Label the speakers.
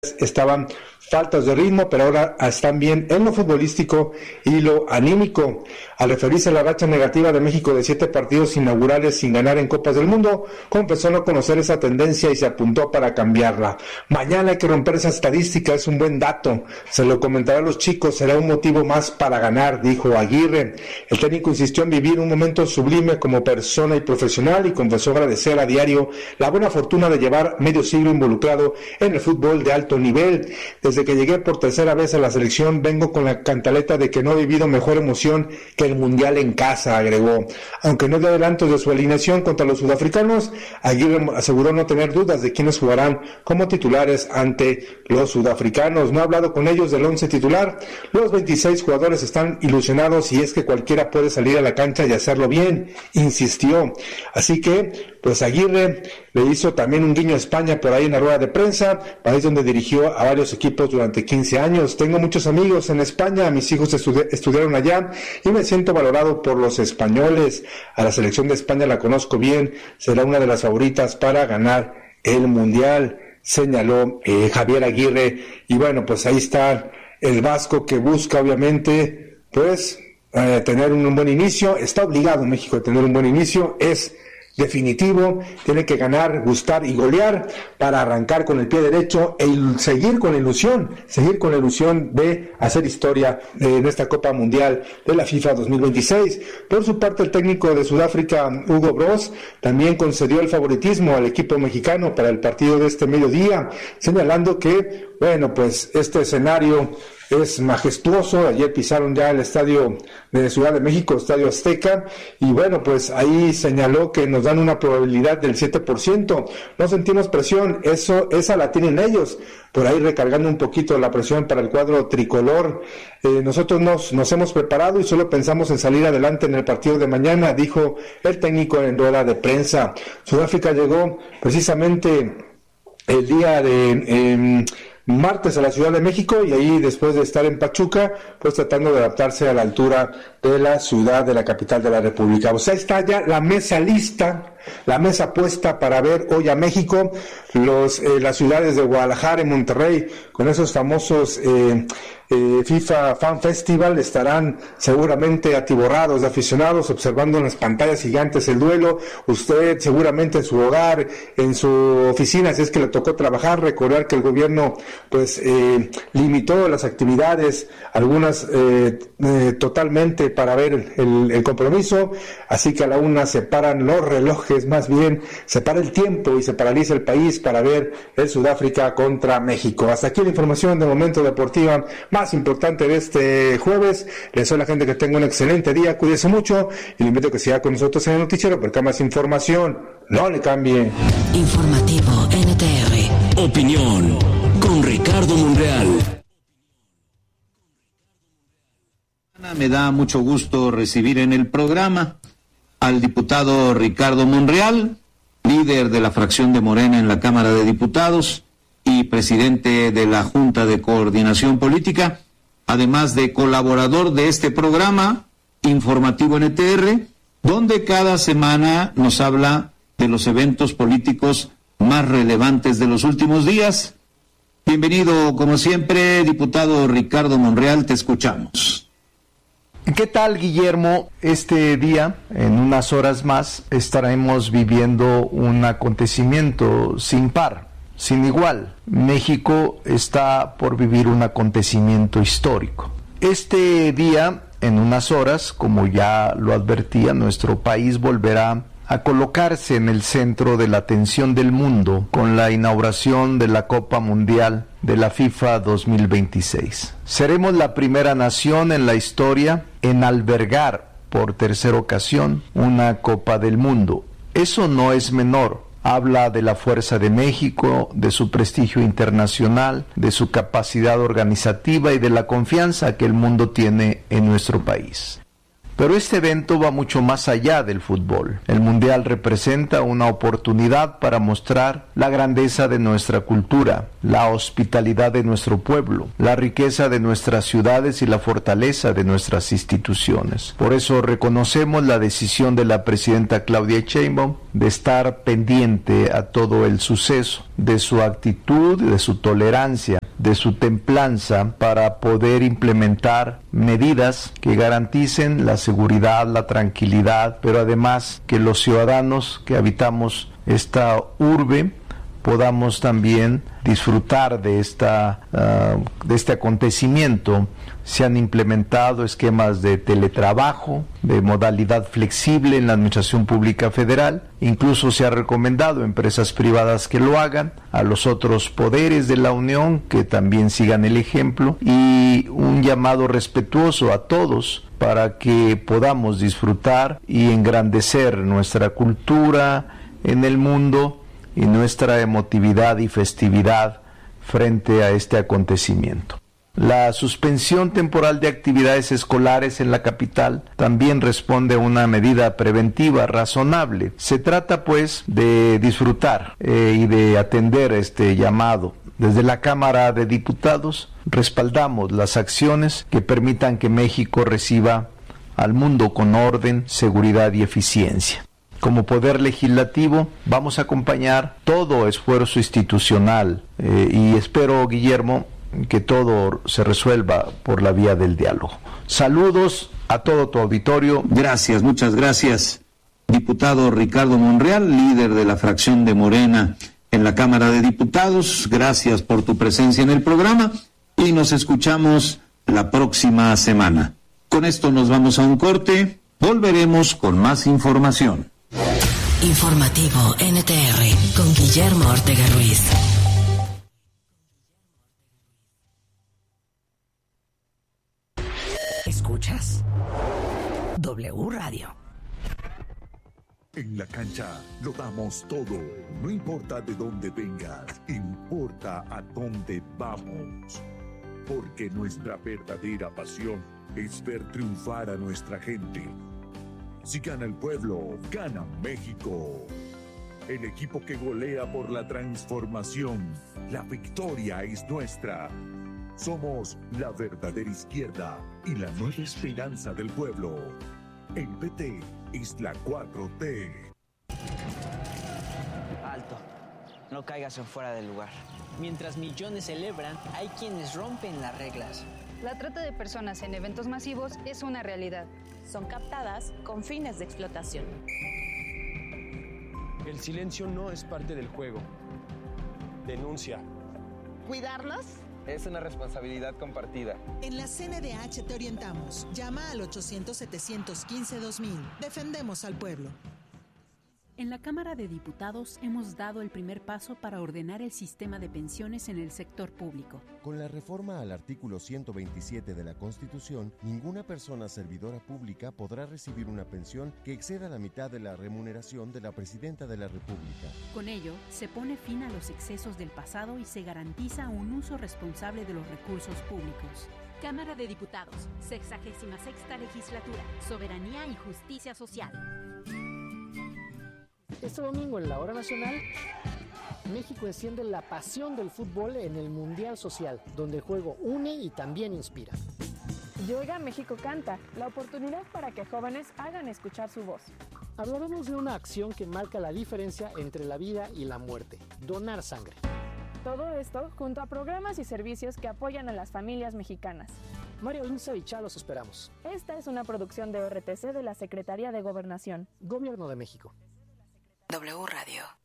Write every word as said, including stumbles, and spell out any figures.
Speaker 1: estaban faltas de ritmo, pero ahora están bien en lo futbolístico y lo anímico. Al referirse a la racha negativa de México de siete partidos inaugurales sin ganar en Copas del Mundo, comenzó a no conocer esa tendencia y se apuntó para cambiarla. Mañana hay que romper esa estadística, es un buen dato. Se lo comentará a los chicos, será un motivo más para ganar, dijo Aguirre. El técnico insistió en vivir un momento sublime como persona y profesional y confesó agradecer a diario la buena fortuna de llevar medio siglo involucrado en el fútbol de alto nivel. Desde que llegué por tercera vez a la selección, vengo con la cantaleta de que no he vivido mejor emoción que el Mundial en casa, agregó. Aunque no dio adelantos de su alineación contra los sudafricanos, Aguirre aseguró no tener dudas de quiénes jugarán como titulares ante los sudafricanos. No ha hablado con ellos del once titular. Los veintiséis jugadores están ilusionados y es que cualquiera puede salir a la cancha y hacerlo bien, insistió. Así que, pues Aguirre le hizo también un guiño a España por ahí en la rueda de prensa, país donde dirigió a varios equipos durante quince años. Tengo muchos amigos en España, mis hijos estudi- estudiaron allá y me siento valorado por los españoles. A la selección de España la conozco bien, será una de las favoritas para ganar el Mundial, señaló eh, Javier Aguirre. Y bueno, pues ahí está el vasco que busca obviamente pues eh, tener un, un buen inicio. Está obligado México a tener un buen inicio, es definitivo, tiene que ganar, gustar y golear para arrancar con el pie derecho e il- seguir con la ilusión, seguir con la ilusión de hacer historia eh, en esta Copa Mundial de la FIFA dos mil veintiséis. Por su parte, el técnico de Sudáfrica, Hugo Broos, también concedió el favoritismo al equipo mexicano para el partido de este mediodía, señalando que, bueno, pues este escenario es majestuoso. Ayer pisaron ya el estadio de Ciudad de México, Estadio Azteca, y bueno, pues ahí señaló que nos dan una probabilidad del siete por ciento. No sentimos presión, eso, esa la tienen ellos, por ahí recargando un poquito la presión para el cuadro tricolor. Eh, nosotros nos, nos hemos preparado y solo pensamos en salir adelante en el partido de mañana, dijo el técnico en rueda de prensa. Sudáfrica llegó precisamente el día de Eh, martes a la Ciudad de México y ahí después de estar en Pachuca, pues tratando de adaptarse a la altura de la ciudad, de la capital de la República. O sea, está ya la mesa lista, la mesa puesta para ver hoy a México, los eh, las ciudades de Guadalajara y Monterrey, con esos famosos eh, eh, FIFA Fan Festival, estarán seguramente atiborrados de aficionados observando en las pantallas gigantes el duelo. Usted seguramente en su hogar, en su oficina, si es que le tocó trabajar, recordar que el gobierno pues eh, limitó las actividades, algunas eh, eh, totalmente para ver el, el, el compromiso, así que a la una se paran los relojes, más bien se para el tiempo y se paraliza el país para ver el Sudáfrica contra México. Hasta aquí la información de Momento Deportiva más importante de este jueves. Les deseo a la gente que tenga un excelente día, cuídese mucho y le invito a que siga con nosotros en el noticiero porque hay más información, no le cambie.
Speaker 2: Informativo N T R.
Speaker 3: Opinión con Ricardo Monreal.
Speaker 4: Me da mucho gusto recibir en el programa al diputado Ricardo Monreal, líder de la fracción de Morena en la Cámara de Diputados y presidente de la Junta de Coordinación Política, además de colaborador de este programa Informativo N T R, donde cada semana nos habla de los eventos políticos más relevantes de los últimos días. Bienvenido, como siempre, diputado Ricardo Monreal, te escuchamos.
Speaker 5: ¿Qué tal, Guillermo? Este día, en unas horas más, estaremos viviendo un acontecimiento sin par, sin igual. México está por vivir un acontecimiento histórico. Este día, en unas horas, como ya lo advertía, nuestro país volverá a colocarse en el centro de la atención del mundo con la inauguración de la Copa Mundial de la FIFA dos mil veintiséis. Seremos la primera nación en la historia en albergar por tercera ocasión una Copa del Mundo. Eso no es menor. Habla de la fuerza de México, de su prestigio internacional, de su capacidad organizativa y de la confianza que el mundo tiene en nuestro país. Pero este evento va mucho más allá del fútbol. El Mundial representa una oportunidad para mostrar la grandeza de nuestra cultura, la hospitalidad de nuestro pueblo, la riqueza de nuestras ciudades y la fortaleza de nuestras instituciones. Por eso reconocemos la decisión de la presidenta Claudia Sheinbaum de estar pendiente a todo el suceso, de su actitud, de su tolerancia, de su templanza para poder implementar medidas que garanticen la seguridad, la tranquilidad, pero además que los ciudadanos que habitamos esta urbe podamos también disfrutar de esta uh, de este acontecimiento. Se han implementado esquemas de teletrabajo, de modalidad flexible en la Administración Pública Federal. Incluso se ha recomendado a empresas privadas que lo hagan, a los otros poderes de la Unión que también sigan el ejemplo, y un llamado respetuoso a todos para que podamos disfrutar y engrandecer nuestra cultura en el mundo y nuestra emotividad y festividad frente a este acontecimiento. La suspensión temporal de actividades escolares en la capital también responde a una medida preventiva razonable. Se trata, pues, de disfrutar eh, y de atender este llamado. Desde la Cámara de Diputados respaldamos las acciones que permitan que México reciba al mundo con orden, seguridad y eficiencia. Como Poder Legislativo vamos a acompañar todo esfuerzo institucional eh, y espero, Guillermo, que todo se resuelva por la vía del diálogo. Saludos a todo tu auditorio.
Speaker 4: Gracias, muchas gracias. Diputado Ricardo Monreal, líder de la fracción de Morena en la Cámara de Diputados, gracias por tu presencia en el programa y nos escuchamos la próxima semana. Con esto nos vamos a un corte, volveremos con más información.
Speaker 2: Informativo N T R con Guillermo Ortega Ruiz.
Speaker 6: ¿Escuchas? W Radio.
Speaker 7: En la cancha lo damos todo. No importa de dónde vengas, importa a dónde vamos. Porque nuestra verdadera pasión es ver triunfar a nuestra gente. Si gana el pueblo, gana México. El equipo que golea por la transformación. La victoria es nuestra. Somos la verdadera izquierda y la nueva esperanza del pueblo. El P T es la cuatro T.
Speaker 8: Alto, no caigas en fuera del lugar. Mientras millones celebran, hay quienes rompen las reglas.
Speaker 9: La trata de personas en eventos masivos es una realidad.
Speaker 10: Son captadas con fines de explotación.
Speaker 11: El silencio no es parte del juego. Denuncia.
Speaker 12: ¿Cuidarlos?
Speaker 13: Es una responsabilidad compartida.
Speaker 12: En la C N D H te orientamos. Llama al ochocientos, setecientos quince, dos mil. Defendemos al pueblo.
Speaker 14: En la Cámara de Diputados hemos dado el primer paso para ordenar el sistema de pensiones en el sector público.
Speaker 15: Con la reforma al artículo ciento veintisiete de la Constitución, ninguna persona servidora pública podrá recibir una pensión que exceda la mitad de la remuneración de la Presidenta de la República.
Speaker 14: Con ello, se pone fin a los excesos del pasado y se garantiza un uso responsable de los recursos públicos.
Speaker 16: Cámara de Diputados, sexagésima sexta legislatura, soberanía y justicia social.
Speaker 17: Este domingo en la Hora Nacional, México enciende la pasión del fútbol en el Mundial Social, donde el juego une y también inspira.
Speaker 18: Llega México Canta, la oportunidad para que jóvenes hagan escuchar su voz.
Speaker 17: Hablaremos de una acción que marca la diferencia entre la vida y la muerte, donar sangre.
Speaker 18: Todo esto junto a programas y servicios que apoyan a las familias mexicanas.
Speaker 17: Mario Linza y Chá los esperamos.
Speaker 18: Esta es una producción de O R T C de la Secretaría de Gobernación.
Speaker 17: Gobierno de México.
Speaker 2: W Radio.